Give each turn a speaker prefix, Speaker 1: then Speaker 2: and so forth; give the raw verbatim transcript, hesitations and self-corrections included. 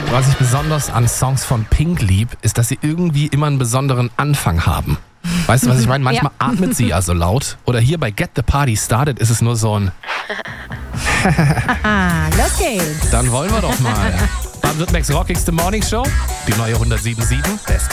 Speaker 1: Was ich besonders an Songs von Pink lieb, ist, dass sie irgendwie immer einen besonderen Anfang haben. Weißt du, was ich meine? Manchmal ja. atmet sie ja so laut. Oder hier bei Get the Party Started ist es nur so ein
Speaker 2: Los geht's.
Speaker 1: Dann wollen wir doch mal. Baden-Württembergs rockigste Morningshow, die neue hundertsieben Komma sieben. Best